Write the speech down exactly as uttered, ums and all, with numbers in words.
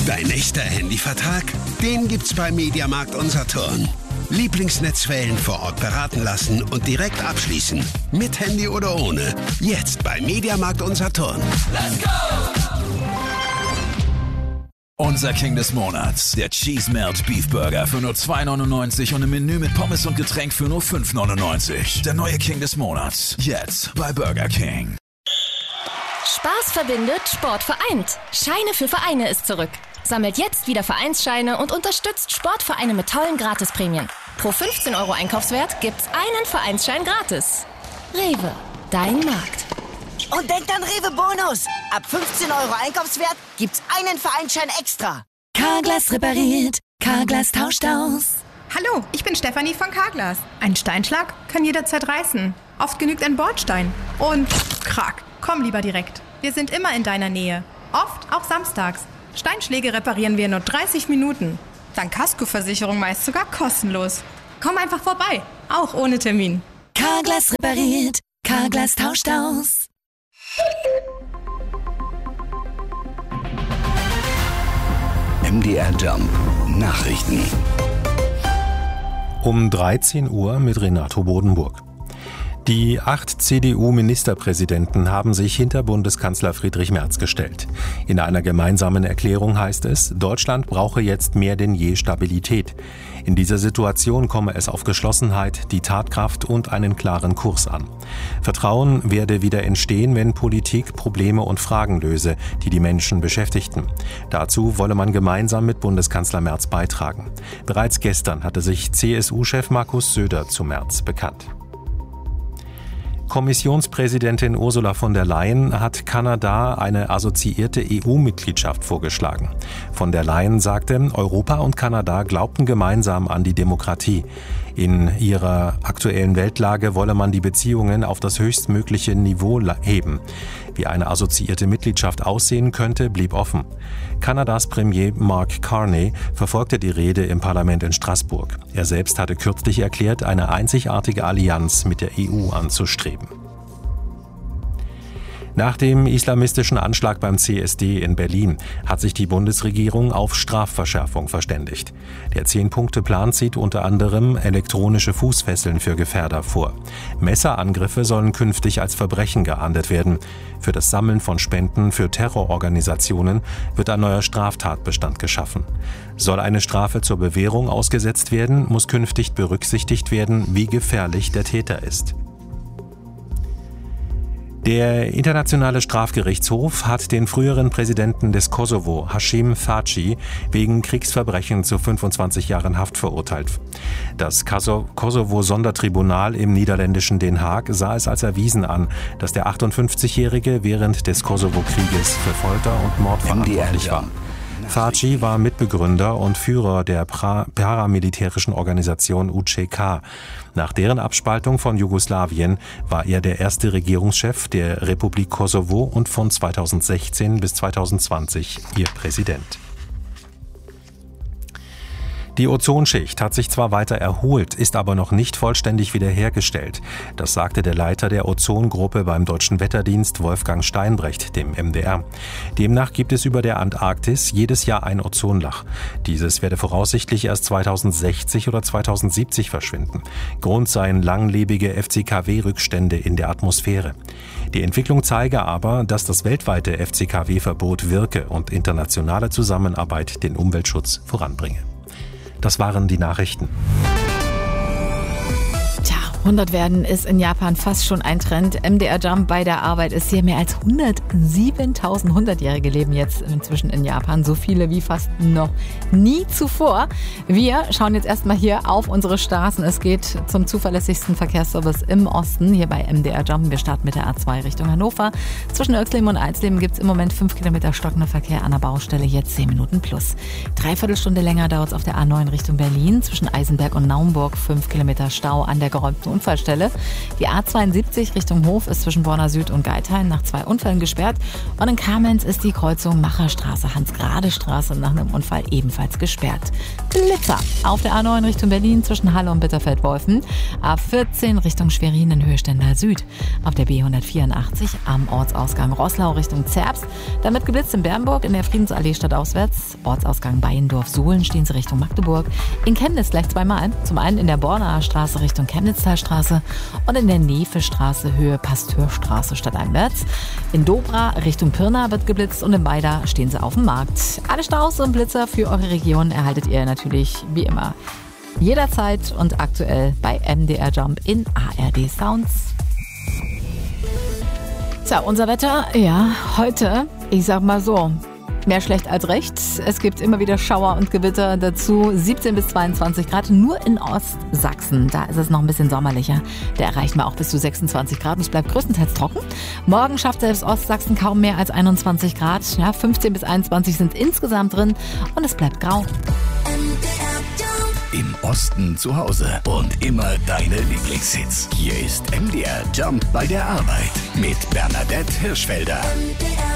Dein echter Handyvertrag? Den gibt's bei Mediamarkt und Saturn. Lieblingsnetzwellen vor Ort beraten lassen und direkt abschließen. Mit Handy oder ohne. Jetzt bei Mediamarkt und Saturn. Let's go! Unser King des Monats, der Cheese Melt Beef Burger für nur zwei neunundneunzig und ein Menü mit Pommes und Getränk für nur fünf neunundneunzig. Der neue King des Monats, jetzt bei Burger King. Spaß verbindet, Sport vereint. Scheine für Vereine ist zurück. Sammelt jetzt wieder Vereinsscheine und unterstützt Sportvereine mit tollen Gratisprämien. Pro fünfzehn Euro Einkaufswert gibt's einen Vereinsschein gratis. Rewe, dein Markt. Und denkt an Rewe-Bonus. Ab fünfzehn Euro Einkaufswert gibt's einen Vereinsschein extra. Carglass repariert, Carglass tauscht aus. Hallo, ich bin Stefanie von Carglass. Ein Steinschlag kann jederzeit reißen. Oft genügt ein Bordstein. Und krack, komm lieber direkt. Wir sind immer in deiner Nähe. Oft auch samstags. Steinschläge reparieren wir in nur dreißig Minuten. Dank Kaskoversicherung meist sogar kostenlos. Komm einfach vorbei, auch ohne Termin. Carglass repariert, Carglass tauscht aus. M D R Jump Nachrichten. Um dreizehn Uhr mit Renato Bodenburg. Die acht C D U-Ministerpräsidenten haben sich hinter Bundeskanzler Friedrich Merz gestellt. In einer gemeinsamen Erklärung heißt es, Deutschland brauche jetzt mehr denn je Stabilität. In dieser Situation komme es auf Geschlossenheit, die Tatkraft und einen klaren Kurs an. Vertrauen werde wieder entstehen, wenn Politik Probleme und Fragen löse, die die Menschen beschäftigten. Dazu wolle man gemeinsam mit Bundeskanzler Merz beitragen. Bereits gestern hatte sich C S U-Chef Markus Söder zu Merz bekannt. Kommissionspräsidentin Ursula von der Leyen hat Kanada eine assoziierte E U-Mitgliedschaft vorgeschlagen. Von der Leyen sagte, Europa und Kanada glaubten gemeinsam an die Demokratie. In ihrer aktuellen Weltlage wolle man die Beziehungen auf das höchstmögliche Niveau heben. Wie eine assoziierte Mitgliedschaft aussehen könnte, blieb offen. Kanadas Premier Mark Carney verfolgte die Rede im Parlament in Straßburg. Er selbst hatte kürzlich erklärt, eine einzigartige Allianz mit der E U anzustreben. Nach dem islamistischen Anschlag beim C S D in Berlin hat sich die Bundesregierung auf Strafverschärfung verständigt. Der Zehn-Punkte-Plan sieht unter anderem elektronische Fußfesseln für Gefährder vor. Messerangriffe sollen künftig als Verbrechen geahndet werden. Für das Sammeln von Spenden für Terrororganisationen wird ein neuer Straftatbestand geschaffen. Soll eine Strafe zur Bewährung ausgesetzt werden, muss künftig berücksichtigt werden, wie gefährlich der Täter ist. Der Internationale Strafgerichtshof hat den früheren Präsidenten des Kosovo, Hashim Thaçi, wegen Kriegsverbrechen zu fünfundzwanzig Jahren Haft verurteilt. Das Kosovo-Sondertribunal im niederländischen Den Haag sah es als erwiesen an, dass der achtundfünfzigjährige während des Kosovo-Krieges für Folter und Mord verantwortlich war. Thaçi war Mitbegründer und Führer der paramilitärischen Organisation U C K. Nach deren Abspaltung von Jugoslawien war er der erste Regierungschef der Republik Kosovo und von zweitausendsechzehn bis zweitausendzwanzig ihr Präsident. Die Ozonschicht hat sich zwar weiter erholt, ist aber noch nicht vollständig wiederhergestellt. Das sagte der Leiter der Ozongruppe beim Deutschen Wetterdienst, Wolfgang Steinbrecht, dem M D R. Demnach gibt es über der Antarktis jedes Jahr ein Ozonloch. Dieses werde voraussichtlich erst zweitausendsechzig oder zweitausendsiebzig verschwinden. Grund seien langlebige F C K W-Rückstände in der Atmosphäre. Die Entwicklung zeige aber, dass das weltweite F C K W-Verbot wirke und internationale Zusammenarbeit den Umweltschutz voranbringe. Das waren die Nachrichten. Tja, hundert werden ist in Japan fast schon ein Trend. M D R Jump bei der Arbeit ist hier. Mehr als hundertsiebentausend Hundertjährige leben jetzt inzwischen in Japan. So viele wie fast noch nie zuvor. Wir schauen jetzt erstmal hier auf unsere Straßen. Es geht zum zuverlässigsten Verkehrsservice im Osten, hier bei M D R Jump. Wir starten mit der A zwei Richtung Hannover. Zwischen Oechsleben und Eisleben gibt es im Moment fünf Kilometer stockender Verkehr an der Baustelle, jetzt zehn Minuten plus. Dreiviertelstunde länger dauert es auf der A neun Richtung Berlin. Zwischen Eisenberg und Naumburg fünf Kilometer Stau an der geräumten zur Unfallstelle. Die A zweiundsiebzig Richtung Hof ist zwischen Borna Süd und Geithain nach zwei Unfällen gesperrt. Und in Kamenz ist die Kreuzung Macherstraße, Hans-Grade-Straße nach einem Unfall ebenfalls gesperrt. Blitzer auf der A neun Richtung Berlin zwischen Halle und Bitterfeld-Wolfen. A vierzehn Richtung Schwerin in Höhe Stendal Süd. Auf der B hundertvierundachtzig am Ortsausgang Roßlau Richtung Zerbst. Damit geblitzt in Bernburg in der Friedensallee stadtauswärts. Ortsausgang Bayendorf-Sohlen stehen sie Richtung Magdeburg. In Chemnitz gleich zweimal. Zum einen in der Bornaer Straße Richtung Chemnitztalstraße und in der Nefe-Straße Höhe Pasteurstraße stadteinwärts. In Dobra Richtung Pirna wird geblitzt und in Weida stehen sie auf dem Markt. Alle Staus und Blitzer für eure Region erhaltet ihr natürlich wie immer jederzeit und aktuell bei M D R Jump in A R D Sounds. Tja, unser Wetter, ja, heute, ich sag mal so, mehr schlecht als recht. Es gibt immer wieder Schauer und Gewitter dazu. siebzehn bis zweiundzwanzig Grad. Nur in Ostsachsen, da ist es noch ein bisschen sommerlicher. Da erreichen wir auch bis zu sechsundzwanzig Grad und es bleibt größtenteils trocken. Morgen schafft selbst Ostsachsen kaum mehr als einundzwanzig Grad. Ja, fünfzehn bis einundzwanzig sind insgesamt drin und es bleibt grau. Im Osten zu Hause und immer deine Lieblingshits. Hier ist M D R Jump bei der Arbeit mit Bernadette Hirschfelder.